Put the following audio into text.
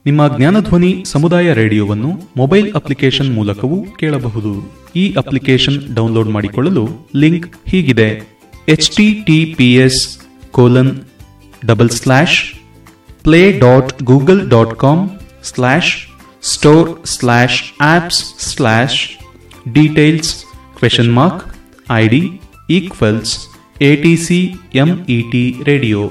ನಿಮ್ಮ ಜ್ಞಾನಧ್ವನಿ ಸಮುದಾಯ ರೇಡಿಯೋವನ್ನು mobile application ಮೂಲಕವೂ ಕೇಳಬಹುದು. ಈ ಅಪ್ಲಿಕೇಶನ್ ಡೌನ್ಲೋಡ್ ಮಾಡಿಕೊಳ್ಳಲು ಲಿಂಕ್ ಹೀಗಿದೆ: https://play.google.com/store/apps/details ?ID =ATCMET radio